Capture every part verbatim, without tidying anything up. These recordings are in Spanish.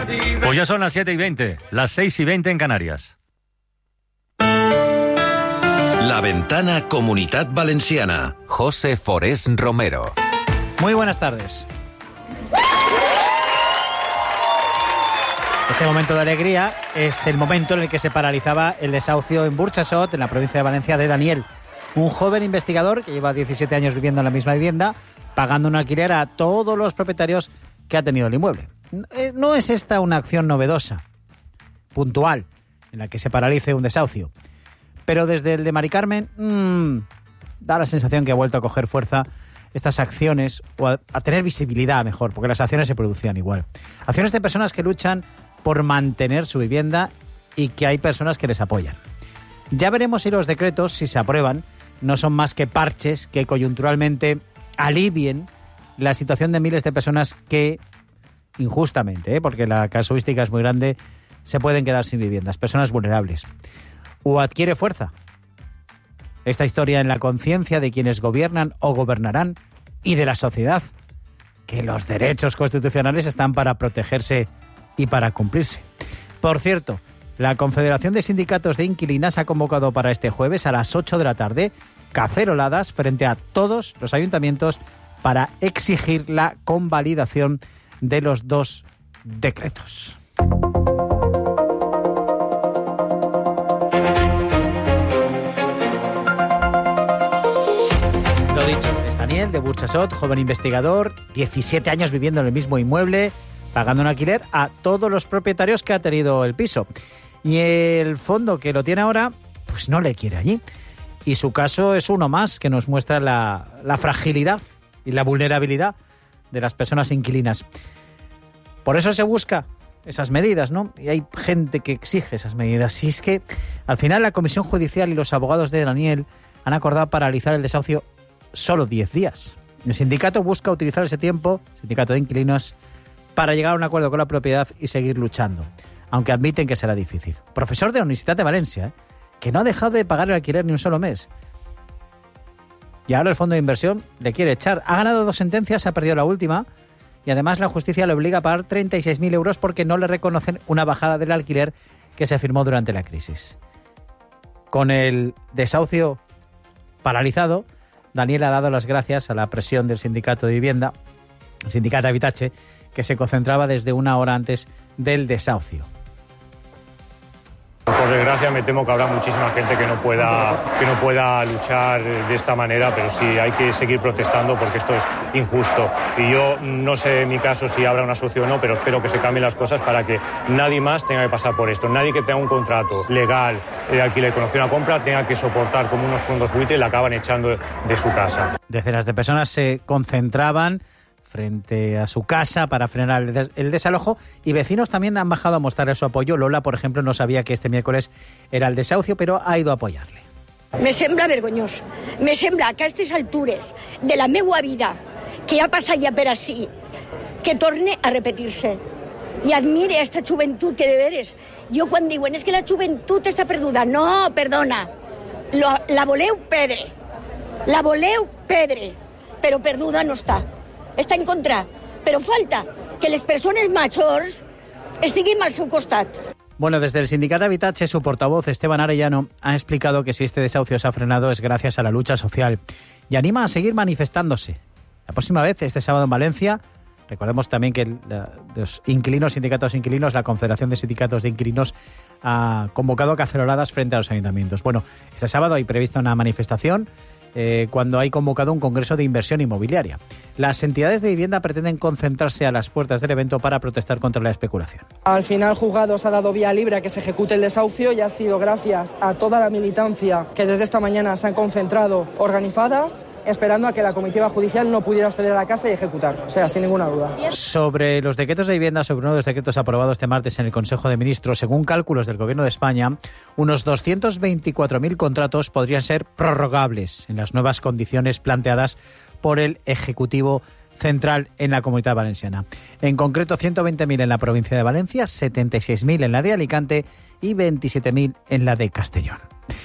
Pues ya son las siete y veinte, las seis y veinte en Canarias. La Ventana Comunitat Valenciana. José Forés Romero. Muy buenas tardes. Ese momento de alegría es el momento en el que se paralizaba el desahucio en Burxasot, en la provincia de Valencia, de Daniel, un joven investigador que lleva diecisiete años viviendo en la misma vivienda, pagando un alquiler a todos los propietarios que ha tenido el inmueble. No es esta una acción novedosa, puntual, en la que se paralice un desahucio. Pero desde el de Mari Carmen, mmm, da la sensación que ha vuelto a coger fuerza estas acciones, o a, a tener visibilidad mejor, porque las acciones se producían igual. Acciones de personas que luchan por mantener su vivienda y que hay personas que les apoyan. Ya veremos si los decretos, si se aprueban, no son más que parches que coyunturalmente alivien la situación de miles de personas que, injustamente, ¿eh? porque la casuística es muy grande, se pueden quedar sin viviendas, personas vulnerables. O adquiere fuerza esta historia en la conciencia de quienes gobiernan o gobernarán y de la sociedad, que los derechos constitucionales están para protegerse y para cumplirse. Por cierto, la Confederación de Sindicatos de Inquilinas ha convocado para este jueves a las ocho de la tarde caceroladas frente a todos los ayuntamientos para exigir la convalidación de los dos decretos. Lo dicho, es Daniel de Burxasot, joven investigador, diecisiete años viviendo en el mismo inmueble, pagando un alquiler a todos los propietarios que ha tenido el piso. Y el fondo que lo tiene ahora, pues no le quiere allí. Y su caso es uno más que nos muestra la, la fragilidad y la vulnerabilidad de las personas inquilinas. Por eso se busca esas medidas, ¿no? Y hay gente que exige esas medidas. Y es que al final la Comisión Judicial y los abogados de Daniel han acordado paralizar el desahucio solo diez días. El sindicato busca utilizar ese tiempo, el sindicato de inquilinos, para llegar a un acuerdo con la propiedad y seguir luchando, aunque admiten que será difícil. Profesor de la Universidad de Valencia, ¿eh? que no ha dejado de pagar el alquiler ni un solo mes. Y ahora el fondo de inversión le quiere echar. Ha ganado dos sentencias, ha perdido la última, y además la justicia le obliga a pagar treinta y seis mil euros porque no le reconocen una bajada del alquiler que se firmó durante la crisis. Con el desahucio paralizado, Daniel ha dado las gracias a la presión del sindicato de vivienda, el sindicato Habitache, que se concentraba desde una hora antes del desahucio. Por desgracia me temo que habrá muchísima gente que no pueda que no pueda luchar de esta manera, pero sí hay que seguir protestando porque esto es injusto. Y yo no sé en mi caso si habrá una solución o no, pero espero que se cambien las cosas para que nadie más tenga que pasar por esto. Nadie que tenga un contrato legal de alquiler con opción a compra tenga que soportar como unos fondos buitre y le acaban echando de su casa. Decenas de personas se concentraban frente a su casa para frenar el, des- el desalojo, y vecinos también han bajado a mostrarle su apoyo. Lola, por ejemplo, no sabía que este miércoles era el desahucio, pero ha ido a apoyarle. Me sembla vergonyós. Me sembla que a aquestes altures de la meua vida, que ha passat ja per ací, que torne a repetir-se. I admire esta joventut que de veres, jo quan diuen és que la joventut està perduda, no, perdona, la, la voleu perdre, la voleu perdre, però perduda no està. Està en contra, però falta que les persones majors estiguin al seu costat. Bueno, desde el sindicato Habitache, su portavoz Esteban Arellano ha explicado que si este desahucio se ha frenado es gracias a la lucha social y anima a seguir manifestándose. La próxima vez, este sábado en Valencia, recordemos también que la, los inquilinos, sindicatos inquilinos, la Confederación de Sindicatos de Inquilinos ha convocado caceroladas frente a los ayuntamientos. Bueno, este sábado hay prevista una manifestación Eh, cuando hay convocado un congreso de inversión inmobiliaria. Las entidades de vivienda pretenden concentrarse a las puertas del evento para protestar contra la especulación. Al final, Juzgados ha dado vía libre a que se ejecute el desahucio y ha sido gracias a toda la militancia que desde esta mañana se han concentrado organizadas, esperando a que la comitiva judicial no pudiera acceder a la casa y ejecutar, o sea, sin ninguna duda. Sobre los decretos de vivienda, sobre uno de los decretos aprobados este martes en el Consejo de Ministros, según cálculos del Gobierno de España, unos doscientos veinticuatro mil contratos podrían ser prorrogables en las nuevas condiciones planteadas por el Ejecutivo Central en la Comunidad Valenciana. En concreto, ciento veinte mil en la provincia de Valencia, setenta y seis mil en la de Alicante y veintisiete mil en la de Castellón.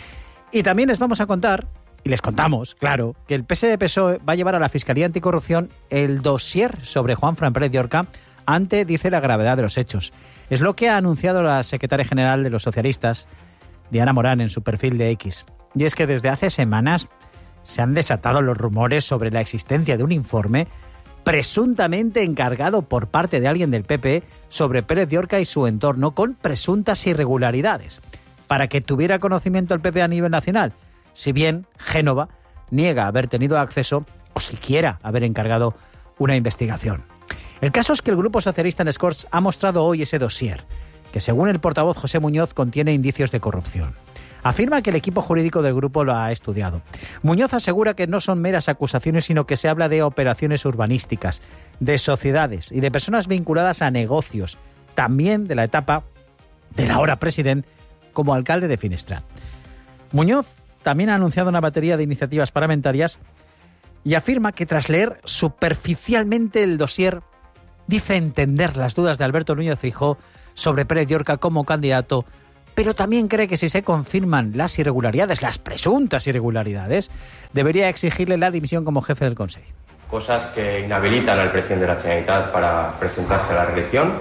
Y también les vamos a contar, y les contamos, claro, que el P S D-P S O E va a llevar a la Fiscalía Anticorrupción el dossier sobre Juan Fran Pérez de Orca ante, dice, la gravedad de los hechos. Es lo que ha anunciado la secretaria general de los socialistas, Diana Morán, en su perfil de X. Y es que desde hace semanas se han desatado los rumores sobre la existencia de un informe presuntamente encargado por parte de alguien del P P sobre Pérez Llorca y su entorno con presuntas irregularidades, para que tuviera conocimiento el P P a nivel nacional, si bien Génova niega haber tenido acceso o siquiera haber encargado una investigación. El caso es que el Grupo Socialista en les Corts ha mostrado hoy ese dossier, que según el portavoz José Muñoz contiene indicios de corrupción. Afirma que el equipo jurídico del grupo lo ha estudiado. Muñoz asegura que no son meras acusaciones, sino que se habla de operaciones urbanísticas, de sociedades y de personas vinculadas a negocios, también de la etapa del ahora presidente como alcalde de Finestrat. Muñoz también ha anunciado una batería de iniciativas parlamentarias y afirma que tras leer superficialmente el dossier, dice entender las dudas de Alberto Núñez Feijóo sobre Pérez Llorca como candidato, pero también cree que si se confirman las irregularidades, las presuntas irregularidades, debería exigirle la dimisión como jefe del Consejo. Cosas que inhabilitan al presidente de la Generalitat para presentarse a la reelección,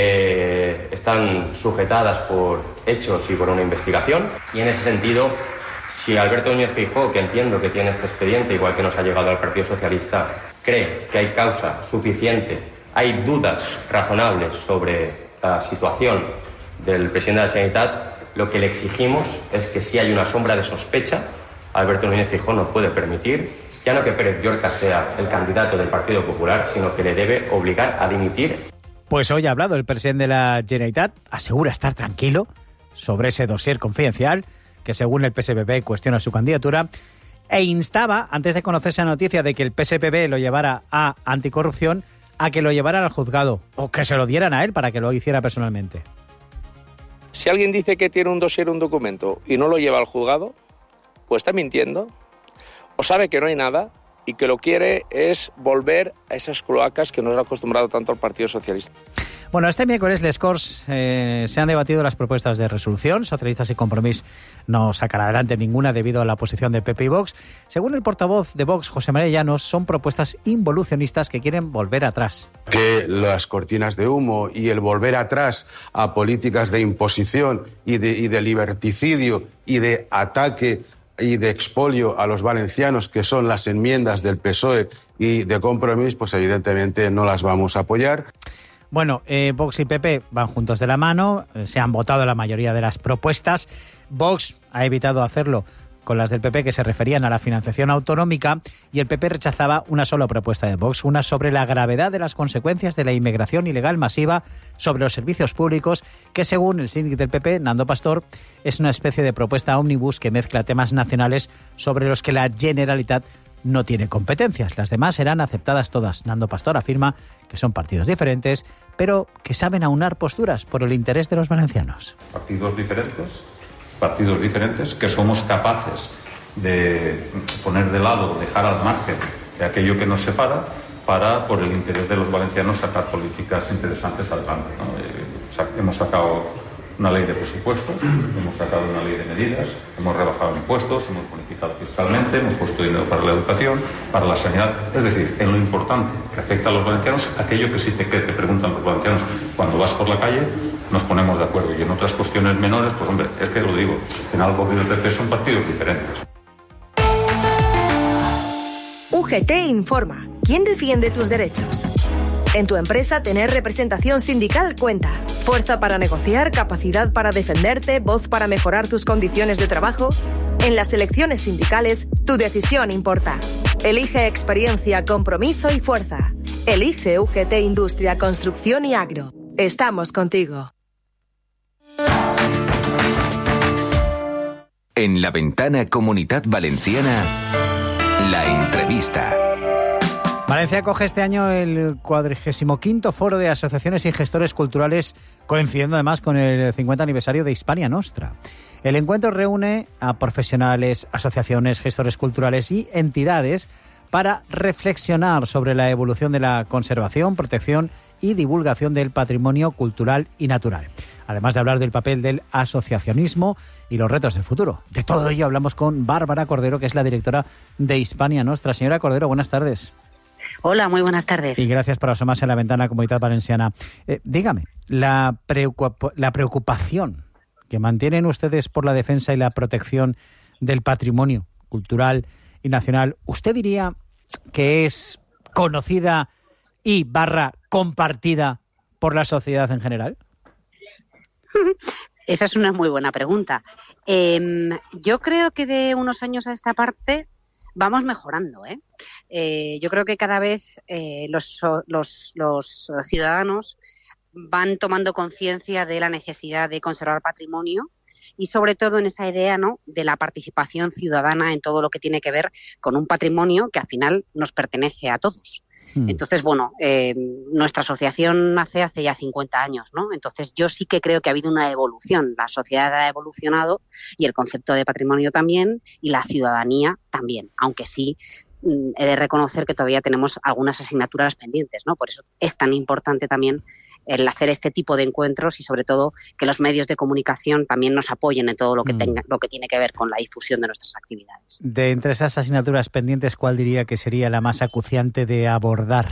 que están sujetadas por hechos y por una investigación. Y en ese sentido, si Alberto Núñez Feijóo, que entiendo que tiene este expediente, igual que nos ha llegado al Partido Socialista, cree que hay causa suficiente, hay dudas razonables sobre la situación del presidente de la Generalitat, lo que le exigimos es que si hay una sombra de sospecha, Alberto Núñez Feijóo no puede permitir ya no que Pérez Llorca sea el candidato del Partido Popular, sino que le debe obligar a dimitir. Pues hoy ha hablado el presidente de la Generalitat, asegura estar tranquilo sobre ese dossier confidencial que según el P S P B cuestiona su candidatura, e instaba, antes de conocerse la noticia de que el P S P B lo llevara a anticorrupción, a que lo llevaran al juzgado o que se lo dieran a él para que lo hiciera personalmente. Si alguien dice que tiene un dossier, un documento, y no lo lleva al juzgado, o está mintiendo, o sabe que no hay nada, y que lo quiere es volver a esas cloacas que nos ha acostumbrado tanto el Partido Socialista. Bueno, este miércoles les Corts eh, se han debatido las propuestas de resolución. Socialistas y Compromís no sacará adelante ninguna debido a la oposición de P P y Vox. Según el portavoz de Vox, José María Llanos, son propuestas involucionistas que quieren volver atrás. Que las cortinas de humo y el volver atrás a políticas de imposición y de, y de liberticidio y de ataque y de expolio a los valencianos, que son las enmiendas del P S O E y de Compromís, pues evidentemente no las vamos a apoyar. Bueno, eh, Vox y P P van juntos de la mano, eh, se han votado la mayoría de las propuestas. Vox ha evitado hacerlo con las del P P que se referían a la financiación autonómica y el P P rechazaba una sola propuesta de Vox, una sobre la gravedad de las consecuencias de la inmigración ilegal masiva sobre los servicios públicos, que según el síndic del P P, Nando Pastor, es una especie de propuesta ómnibus que mezcla temas nacionales sobre los que la Generalitat no tiene competencias. Las demás serán aceptadas todas. Nando Pastor afirma que son partidos diferentes, pero que saben aunar posturas por el interés de los valencianos. Partidos diferentes, partidos diferentes que somos capaces de poner de lado, dejar al margen de aquello que nos separa para, por el interés de los valencianos, sacar políticas interesantes adelante, ¿no? Eh, hemos sacado una ley de presupuestos, hemos sacado una ley de medidas, hemos rebajado impuestos, hemos bonificado fiscalmente, hemos puesto dinero para la educación, para la sanidad. Es decir, en lo importante que afecta a los valencianos, aquello que sí te, que te preguntan los valencianos cuando vas por la calle, nos ponemos de acuerdo. Y en otras cuestiones menores, pues hombre, es que lo digo, en algo que el P P son partidos diferentes. U G T informa. ¿Quién defiende tus derechos? En tu empresa, tener representación sindical cuenta. Fuerza para negociar, capacidad para defenderte, voz para mejorar tus condiciones de trabajo. En las elecciones sindicales, tu decisión importa. Elige experiencia, compromiso y fuerza. Elige U G T Industria, Construcción y Agro. Estamos contigo. En La Ventana Comunitat Valenciana, la entrevista. Valencia acoge este año el cuadragésimo quinto Foro de Asociaciones y Gestores Culturales, coincidiendo además con el cincuenta aniversario de Hispania Nostra. El encuentro reúne a profesionales, asociaciones, gestores culturales y entidades para reflexionar sobre la evolución de la conservación, protección y divulgación del patrimonio cultural y natural. Además de hablar del papel del asociacionismo y los retos del futuro. De todo ello hablamos con Bárbara Cordero, que es la directora de Hispania Nostra. Señora Cordero, buenas tardes. Hola, muy buenas tardes. Y gracias por asomarse a la ventana Comunitat Valenciana. Eh, dígame, la, preocup- la preocupación que mantienen ustedes por la defensa y la protección del patrimonio cultural y nacional, ¿usted diría que es conocida y barra compartida por la sociedad en general? Esa es una muy buena pregunta. Eh, yo creo que de unos años a esta parte vamos mejorando, ¿eh? Eh, yo creo que cada vez eh, los, los, los ciudadanos van tomando conciencia de la necesidad de conservar patrimonio y sobre todo en esa idea, ¿no?, de la participación ciudadana en todo lo que tiene que ver con un patrimonio que al final nos pertenece a todos. Hmm. Entonces, bueno, eh, nuestra asociación nace hace ya cincuenta años, ¿no? Entonces yo sí que creo que ha habido una evolución. La sociedad ha evolucionado y el concepto de patrimonio también y la ciudadanía también, aunque sí mm, he de reconocer que todavía tenemos algunas asignaturas pendientes, ¿no? Por eso es tan importante también el hacer este tipo de encuentros y sobre todo que los medios de comunicación también nos apoyen en todo lo que tenga, lo que tiene que ver con la difusión de nuestras actividades. De entre esas asignaturas pendientes, ¿cuál diría que sería la más acuciante de abordar?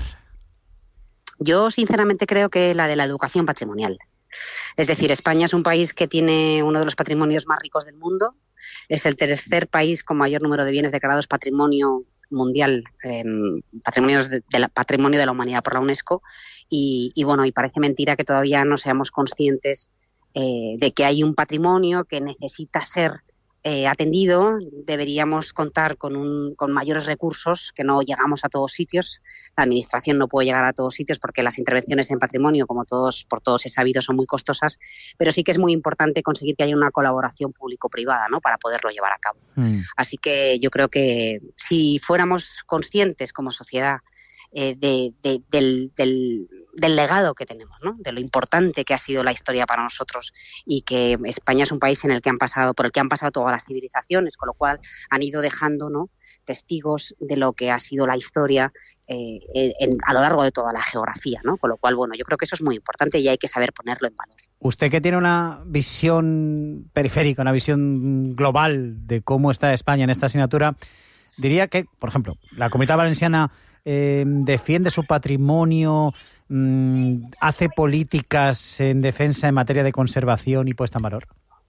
Yo sinceramente creo que la de la educación patrimonial. Es decir, España es un país que tiene uno de los patrimonios más ricos del mundo, es el tercer país con mayor número de bienes declarados patrimonio mundial, eh, patrimonios de, de la, patrimonio de la humanidad por la UNESCO. Y, y bueno, y parece mentira que todavía no seamos conscientes eh, de que hay un patrimonio que necesita ser eh, atendido. Deberíamos contar con, un, con mayores recursos, que no llegamos a todos sitios. La administración no puede llegar a todos sitios porque las intervenciones en patrimonio, como todos por todos he sabido, son muy costosas, pero sí que es muy importante conseguir que haya una colaboración público-privada, ¿no?, para poderlo llevar a cabo. Mm. Así que yo creo que si fuéramos conscientes como sociedad Eh, de, de, del, del, del legado que tenemos, ¿no?, de lo importante que ha sido la historia para nosotros y que España es un país en el que han pasado, por el que han pasado todas las civilizaciones, con lo cual han ido dejando, ¿no?, testigos de lo que ha sido la historia eh, en, a lo largo de toda la geografía, ¿no? Con lo cual, bueno, yo creo que eso es muy importante y hay que saber ponerlo en valor. Usted, que tiene una visión periférica, una visión global de cómo está España en esta asignatura, diría que, por ejemplo, la Comunitat Valenciana Eh, defiende su patrimonio, mmm, hace políticas en defensa en materia de conservación y puesta en valor.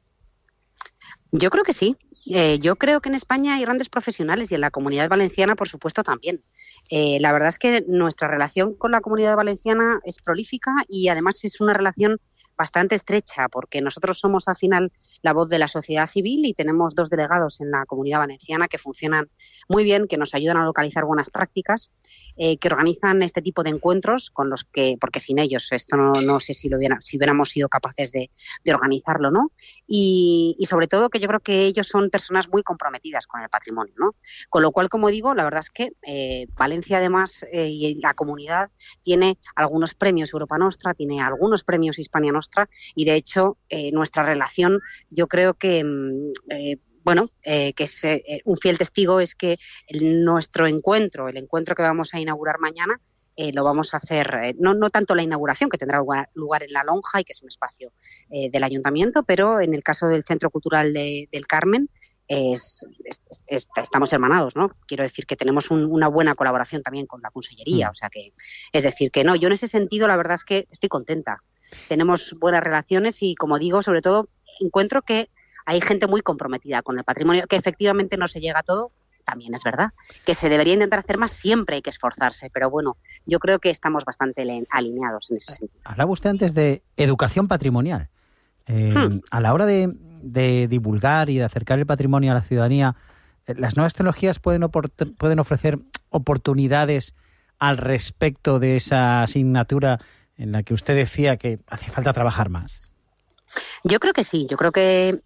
Yo creo que sí. Eh, yo creo que en España hay grandes profesionales y en la Comunidad Valenciana, por supuesto, también. Eh, la verdad es que nuestra relación con la Comunidad Valenciana es prolífica y además es una relación bastante estrecha, porque nosotros somos al final la voz de la sociedad civil y tenemos dos delegados en la Comunidad Valenciana que funcionan muy bien, que nos ayudan a localizar buenas prácticas, eh, que organizan este tipo de encuentros con los que, porque sin ellos esto no, no sé si lo hubiera, si hubiéramos sido capaces de, de organizarlo, ¿no? Y, y sobre todo que yo creo que ellos son personas muy comprometidas con el patrimonio, ¿no? Con lo cual, como digo, la verdad es que eh, Valencia además eh, y la comunidad tiene algunos premios Europa Nostra, tiene algunos premios Hispania Nostra, y de hecho eh, nuestra relación, yo creo que eh, bueno, eh, que es eh, un fiel testigo es que el, nuestro encuentro, el encuentro que vamos a inaugurar mañana, eh, lo vamos a hacer, eh, no, no tanto la inauguración, que tendrá lugar, lugar en La Lonja y que es un espacio eh, del ayuntamiento, pero en el caso del Centro Cultural de, del Carmen, Es, es, es, estamos hermanados, ¿no? Quiero decir que tenemos un, una buena colaboración también con la Consellería, mm. o sea que, es decir que no, yo en ese sentido la verdad es que estoy contenta. Tenemos buenas relaciones y, como digo, sobre todo encuentro que hay gente muy comprometida con el patrimonio, que efectivamente no se llega a todo, también es verdad, que se debería intentar hacer más, siempre hay que esforzarse, pero bueno, yo creo que estamos bastante alineados en ese sentido. Hablaba usted antes de educación patrimonial. Eh, hmm. A la hora de, de divulgar y de acercar el patrimonio a la ciudadanía, ¿las nuevas tecnologías pueden, oport- pueden ofrecer oportunidades al respecto de esa asignatura en la que usted decía que hace falta trabajar más? Yo creo que sí, yo creo que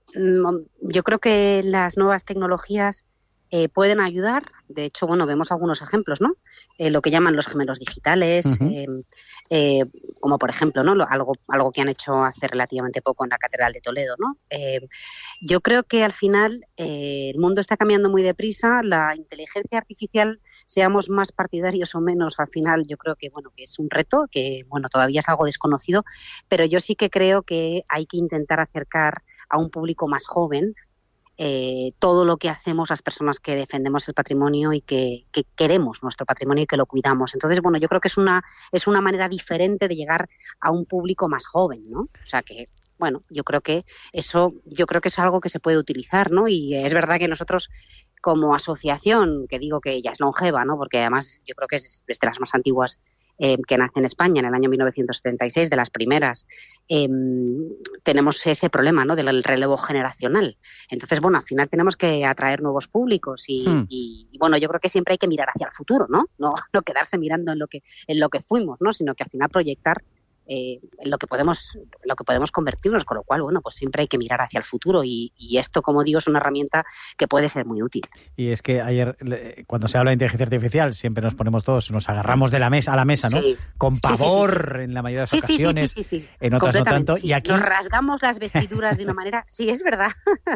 yo creo que las nuevas tecnologías eh, pueden ayudar. De hecho, bueno, vemos algunos ejemplos, ¿no? Eh, lo que llaman los gemelos digitales, uh-huh. eh, eh, como por ejemplo, ¿no? Lo, algo, algo que han hecho hace relativamente poco en la Catedral de Toledo, ¿no? Eh, yo creo que al final eh, el mundo está cambiando muy deprisa. La inteligencia artificial, seamos más partidarios o menos, al final yo creo que bueno que es un reto, que bueno todavía es algo desconocido, pero yo sí que creo que hay que intentar acercar a un público más joven eh, todo lo que hacemos las personas que defendemos el patrimonio y que, que queremos nuestro patrimonio y que lo cuidamos. Entonces, bueno, yo creo que es una, es una manera diferente de llegar a un público más joven, ¿no? O sea que, bueno, yo creo que eso, yo creo que es algo que se puede utilizar, ¿no? Y es verdad que nosotros, como asociación, que digo que ya es longeva, ¿no? Porque además yo creo que es, es de las más antiguas eh, que nace en España en el año mil novecientos setenta y seis, de las primeras, eh, tenemos ese problema, ¿no? Del relevo generacional. Entonces, bueno, al final tenemos que atraer nuevos públicos y, hmm. y, y bueno, yo creo que siempre hay que mirar hacia el futuro, ¿no? No, no quedarse mirando en lo que, en lo que fuimos, ¿no? Sino que al final proyectar Eh, en lo que podemos en lo que podemos convertirnos, con lo cual, bueno, pues siempre hay que mirar hacia el futuro y, y esto, como digo, es una herramienta que puede ser muy útil. Y es que ayer, cuando se habla de inteligencia artificial, siempre nos ponemos todos, nos agarramos de la mesa a la mesa, ¿no? Sí. Con pavor, sí, sí, sí, sí. en la mayoría de las sí, ocasiones, sí, sí, sí, sí. en otras no tanto. Sí. Y aquí nos rasgamos las vestiduras de una manera, sí, es verdad.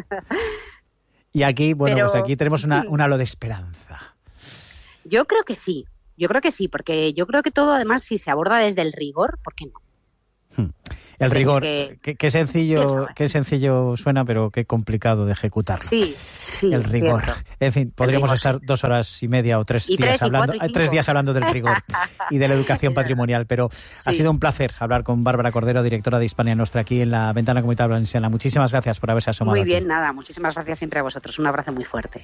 Y aquí, bueno, Pero, pues aquí tenemos una, un halo de esperanza. Yo creo que sí, yo creo que sí, porque yo creo que todo, además, si se aborda desde el rigor, ¿por qué no? El rigor, que, qué, qué sencillo, qué sencillo suena, pero qué complicado de ejecutarlo. Sí, sí. El rigor. Cierto. En fin, podríamos rigor, estar sí. dos horas y media o tres y días tres, hablando, y cuatro, y tres días hablando del rigor y de la educación patrimonial. Pero sí. ha sido un placer hablar con Bárbara Cordero, directora de Hispania Nostra, aquí en la Ventana Comunitaria Valenciana. Muchísimas gracias por haberse asomado. Muy bien, aquí. nada. Muchísimas gracias siempre a vosotros. Un abrazo muy fuerte.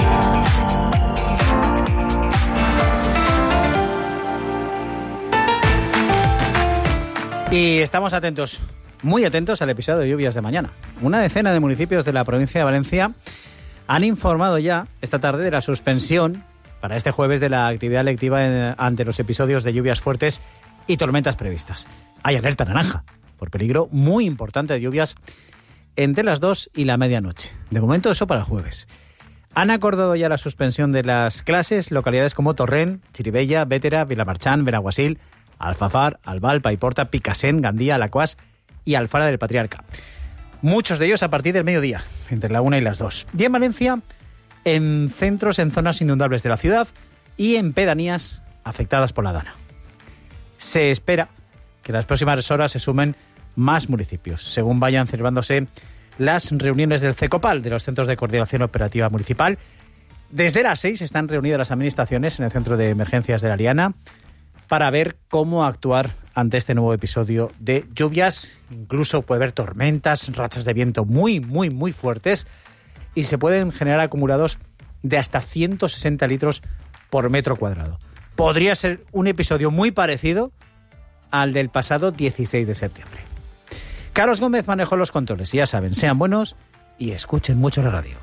Y estamos atentos, muy atentos al episodio de lluvias de mañana. Una decena de municipios de la provincia de Valencia han informado ya esta tarde de la suspensión para este jueves de la actividad lectiva en, ante los episodios de lluvias fuertes y tormentas previstas. Hay alerta naranja por peligro muy importante de lluvias entre las dos y la medianoche. De momento eso para el jueves. Han acordado ya la suspensión de las clases localidades como Torrent, Chirivella, Bétera, Vilamarchán, Benaguasil, Alfafar, Albal, Paiporta, Picassent, Gandía, Alacuás y Alfara del Patriarca. Muchos de ellos a partir del mediodía, entre la una y las dos. Y en Valencia, en centros en zonas inundables de la ciudad y en pedanías afectadas por la Dana. Se espera que en las próximas horas se sumen más municipios, según vayan celebrándose las reuniones del CECOPAL, de los Centros de Coordinación Operativa Municipal. Desde las seis están reunidas las administraciones en el Centro de Emergencias de la Liana para ver cómo actuar ante este nuevo episodio de lluvias. Incluso puede haber tormentas, rachas de viento muy, muy, muy fuertes y se pueden generar acumulados de hasta ciento sesenta litros por metro cuadrado. Podría ser un episodio muy parecido al del pasado dieciséis de septiembre. Carlos Gómez manejó los controles y ya saben, sean buenos y escuchen mucho la radio.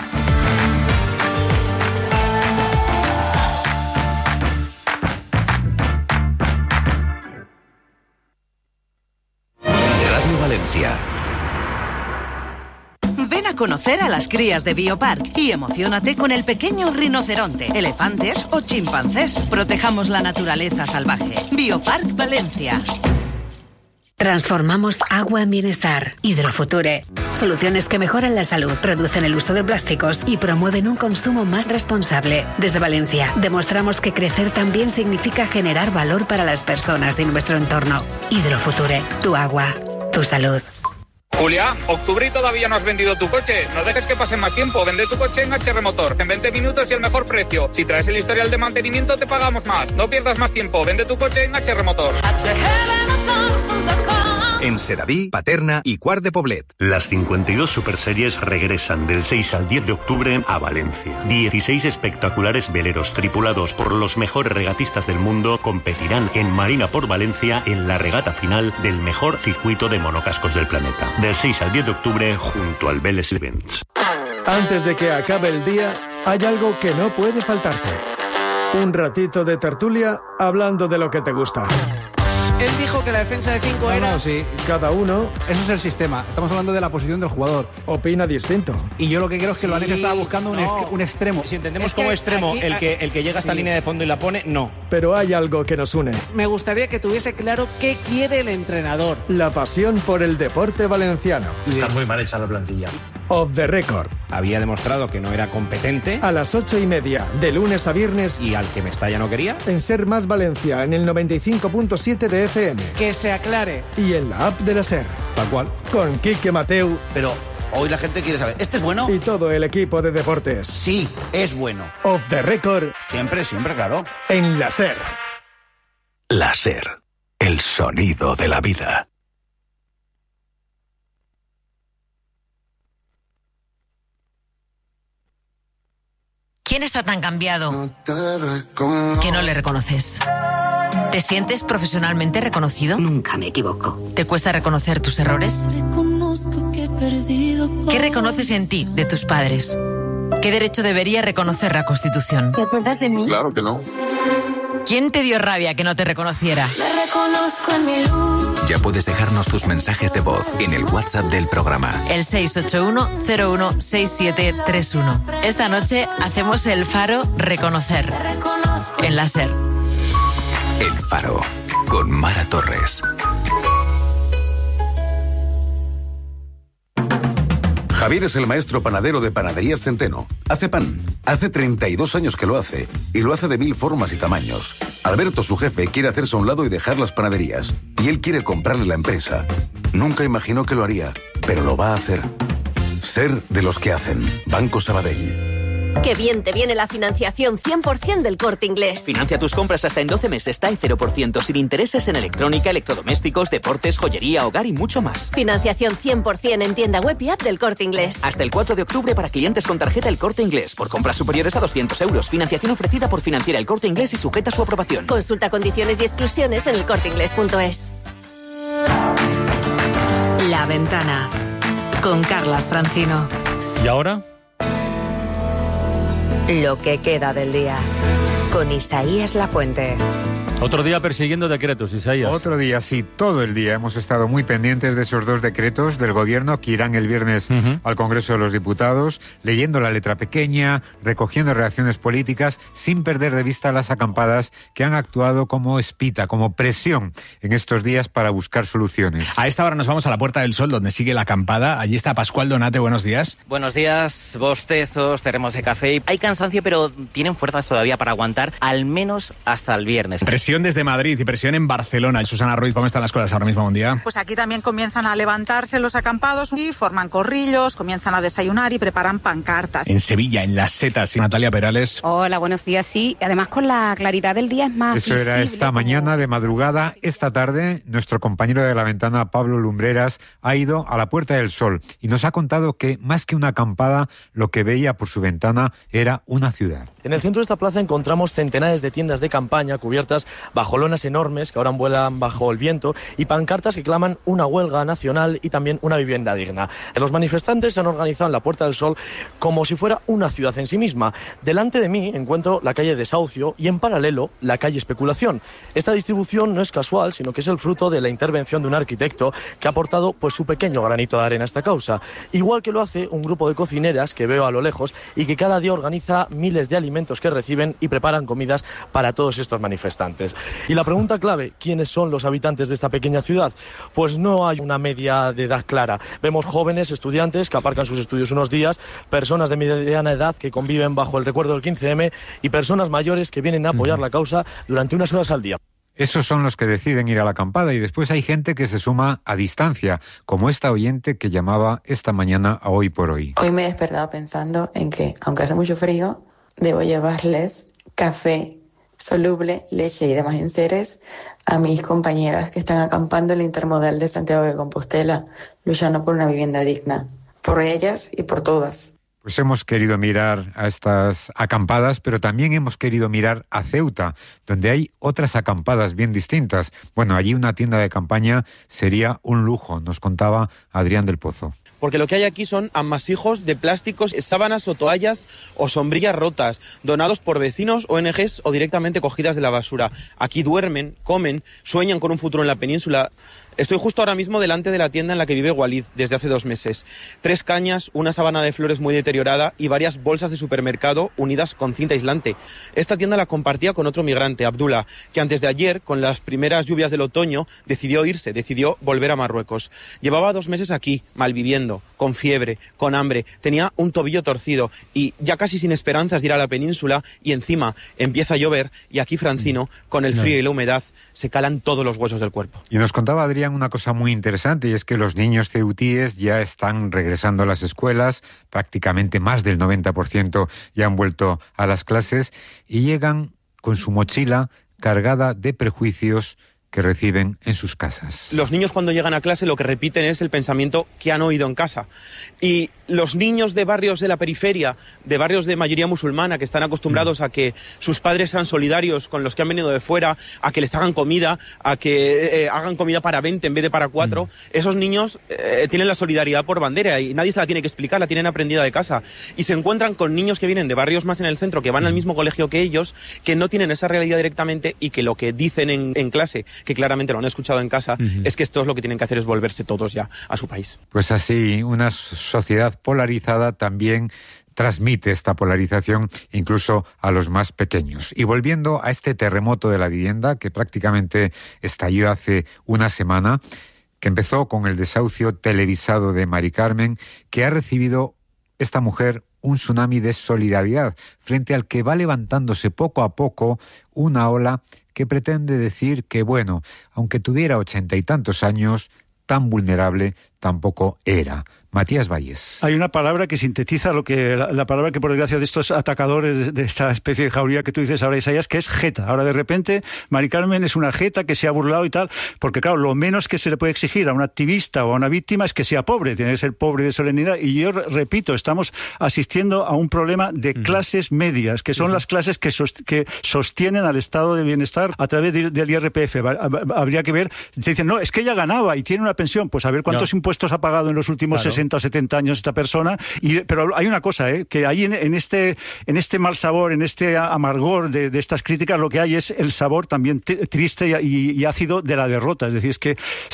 Ven a conocer a las crías de Biopark y emociónate con el pequeño rinoceronte, elefantes o chimpancés. Protejamos la naturaleza salvaje. Biopark Valencia. Transformamos agua en bienestar. Hidrofuture. Soluciones que mejoran la salud, reducen el uso de plásticos y promueven un consumo más responsable. Desde Valencia, demostramos que crecer también significa generar valor para las personas y nuestro entorno. Hidrofuture. Tu agua. Tu salud. Julia, octubre y todavía no has vendido tu coche. No dejes que pase más tiempo. Vende tu coche en H R Motor. En veinte minutos y el mejor precio. Si traes el historial de mantenimiento, te pagamos más. No pierdas más tiempo. Vende tu coche en H R Motor. En Sedaví, Paterna y Quart de Poblet. Las cincuenta y dos superseries regresan del seis al diez de octubre a Valencia. dieciséis espectaculares veleros tripulados por los mejores regatistas del mundo competirán en Marina por Valencia en la regata final del mejor circuito de monocascos del planeta. Del seis al diez de octubre junto al Vélez Events. Antes de que acabe el día, hay algo que no puede faltarte. Un ratito de tertulia hablando de lo que te gusta. Él dijo que la defensa de cinco no, era... No, sí, cada uno... Eso es el sistema. Estamos hablando de la posición del jugador. Opina distinto. Y yo lo que creo es que sí, el Valencia estaba buscando no. un, un extremo. Si entendemos es como que extremo aquí, el que el que llega a esta sí. línea de fondo y la pone, no. Pero hay algo que nos une. Me gustaría que tuviese claro qué quiere el entrenador. La pasión por el deporte valenciano. Está muy mal hecha la plantilla. Off the record. Había demostrado que no era competente. A las ocho y media, de lunes a viernes. Y al que Mestalla no quería. En Ser Más Valencia, en el noventa y cinco punto siete de F M. Que se aclare. Y en la app de la Ser. Tal cual. Con Quique Mateu. Pero Hoy la gente quiere saber, ¿este es bueno? Y todo el equipo de deportes. Sí, es bueno. Off the record. Siempre, siempre, claro. En la SER. La SER, el sonido de la vida. ¿Quién está tan cambiado que no le reconoces? ¿Te sientes profesionalmente reconocido? Nunca me equivoco. ¿Te cuesta reconocer tus errores? ¿Qué reconoces en ti de tus padres? ¿Qué derecho debería reconocer la Constitución? ¿Te acuerdas de mí? Claro que no. ¿Quién te dio rabia que no te reconociera? Me reconozco en mi luz. Ya puedes dejarnos tus mensajes de voz en el WhatsApp del programa. El seis ocho uno cero uno seis siete tres uno. Esta noche hacemos el Faro Reconocer en la SER. El Faro, con Mara Torres. Javier es el maestro panadero de Panaderías Centeno. Hace pan. Hace treinta y dos años que lo hace. Y lo hace de mil formas y tamaños. Alberto, su jefe, quiere hacerse a un lado y dejar las panaderías. Y él quiere comprarle la empresa. Nunca imaginó que lo haría, pero lo va a hacer. Ser de los que hacen. Banco Sabadell. Qué bien te viene la financiación cien por ciento del Corte Inglés. Financia tus compras hasta en doce meses, está en cero por ciento, sin intereses en electrónica, electrodomésticos, deportes, joyería, hogar y mucho más. Financiación cien por ciento en tienda web y app del Corte Inglés. Hasta el cuatro de octubre para clientes con tarjeta El Corte Inglés. Por compras superiores a doscientos euros. Financiación ofrecida por Financiera El Corte Inglés y sujeta a su aprobación. Consulta condiciones y exclusiones en el corte inglés punto es. La Ventana, con Carlas Francino. ¿Y ahora? Lo que queda del día, con Isaías Lafuente. Otro día persiguiendo decretos, Isaías. Otro día, sí, todo el día hemos estado muy pendientes de esos dos decretos del gobierno que irán el viernes uh-huh. al Congreso de los Diputados, leyendo la letra pequeña, recogiendo reacciones políticas, sin perder de vista las acampadas que han actuado como espita, como presión en estos días para buscar soluciones. A esta hora nos vamos a la Puerta del Sol, donde sigue la acampada. Allí está Pascual Donate, buenos días. Buenos días, bostezos, termos de café. Hay cansancio, pero tienen fuerzas todavía para aguantar, al menos hasta el viernes. Presión desde Madrid y presión en Barcelona. Susana Ruiz, ¿cómo están las cosas ahora mismo? Buen día. Pues aquí también comienzan a levantarse los acampados y forman corrillos, comienzan a desayunar y preparan pancartas. En Sevilla, en Las Setas, Natalia Perales. Hola, buenos días. Sí, además con la claridad del día es más Eso visible. Era esta como... mañana de madrugada. Esta tarde, nuestro compañero de La Ventana, Pablo Lumbreras, ha ido a la Puerta del Sol y nos ha contado que, más que una acampada, lo que veía por su ventana era una ciudad. En el centro de esta plaza encontramos centenares de tiendas de campaña cubiertas bajo lonas enormes que ahora vuelan bajo el viento y pancartas que claman una huelga nacional y también una vivienda digna. Los manifestantes se han organizado en la Puerta del Sol como si fuera una ciudad en sí misma. Delante de mí encuentro la calle Desahucio y en paralelo la calle Especulación. Esta distribución no es casual, sino que es el fruto de la intervención de un arquitecto que ha aportado pues su pequeño granito de arena a esta causa. Igual que lo hace un grupo de cocineras que veo a lo lejos y que cada día organiza miles de alimentos que reciben y preparan comidas para todos estos manifestantes. Y la pregunta clave, ¿quiénes son los habitantes de esta pequeña ciudad? Pues no hay una media de edad clara. Vemos jóvenes, estudiantes que aparcan sus estudios unos días, personas de mediana edad que conviven bajo el recuerdo del quince eme y personas mayores que vienen a apoyar la causa durante unas horas al día. Esos son los que deciden ir a la acampada y después hay gente que se suma a distancia, como esta oyente que llamaba esta mañana a Hoy por Hoy. Hoy me he despertado pensando en que, aunque hace mucho frío, debo llevarles café soluble, leche y demás enseres a mis compañeras que están acampando en el intermodal de Santiago de Compostela, luchando por una vivienda digna, por ellas y por todas. Pues hemos querido mirar a estas acampadas, pero también hemos querido mirar a Ceuta, donde hay otras acampadas bien distintas. Bueno, allí una tienda de campaña sería un lujo, nos contaba Adrián del Pozo. Porque lo que hay aquí son amasijos de plásticos, sábanas o toallas o sombrillas rotas, donados por vecinos, O N Ges o directamente cogidas de la basura. Aquí duermen, comen, sueñan con un futuro en la península. Estoy justo ahora mismo delante de la tienda en la que vive Walid desde hace dos meses. Tres cañas, una sábana de flores muy deteriorada deteriorada y varias bolsas de supermercado unidas con cinta aislante. Esta tienda la compartía con otro migrante, Abdullah, que antes de ayer, con las primeras lluvias del otoño, decidió irse, decidió volver a Marruecos. Llevaba dos meses aquí, malviviendo, con fiebre, con hambre, tenía un tobillo torcido y ya casi sin esperanzas de ir a la península, y encima empieza a llover y aquí Francino, con el frío y la humedad, se calan todos los huesos del cuerpo. Y nos contaba Adrián una cosa muy interesante, y es que los niños ceutíes ya están regresando a las escuelas, prácticamente más del noventa por ciento ya han vuelto a las clases y llegan con su mochila cargada de prejuicios que reciben en sus casas. Los niños cuando llegan a clase lo que repiten es el pensamiento que han oído en casa. Y los niños de barrios de la periferia, de barrios de mayoría musulmana, que están acostumbrados a que sus padres sean solidarios con los que han venido de fuera, a que les hagan comida, a que eh, hagan comida para veinte en vez de para cuatro, mm. esos niños eh, tienen la solidaridad por bandera y nadie se la tiene que explicar, la tienen aprendida de casa. Y se encuentran con niños que vienen de barrios más en el centro, que van mm. al mismo colegio que ellos, que no tienen esa realidad directamente y que lo que dicen en, en clase, que claramente lo han escuchado en casa, uh-huh. es que esto lo que tienen que hacer es volverse todos ya a su país. Pues así, una sociedad polarizada también transmite esta polarización incluso a los más pequeños. Y volviendo a este terremoto de la vivienda, que prácticamente estalló hace una semana, que empezó con el desahucio televisado de Mari Carmen, que ha recibido esta mujer un tsunami de solidaridad, frente al que va levantándose poco a poco una ola que pretende decir que, bueno, aunque tuviera ochenta y tantos años, tan vulnerable tampoco era. Matías Valles. Hay una palabra que sintetiza lo que la, la palabra que por desgracia de estos atacadores de, de esta especie de jauría que tú dices ahora, Isaías, que es jeta. Ahora de repente Mari Carmen es una jeta que se ha burlado y tal, porque claro, lo menos que se le puede exigir a un activista o a una víctima es que sea pobre, tiene que ser pobre de solemnidad. Y yo repito, estamos asistiendo a un problema de uh-huh. clases medias, que son uh-huh. las clases que, sost- que sostienen al estado de bienestar a través de, del I R P F. Habría que ver, se dicen, no, es que ella ganaba y tiene una pensión, pues a ver cuántos no. impuestos ha pagado en los últimos claro. sesenta o setenta años esta persona. Y, pero hay una cosa, ¿eh? que ahí en, en, este, en este mal sabor, en este amargor de, de estas críticas, lo que hay es el sabor también t- triste y, y ácido de la derrota. Es decir, es que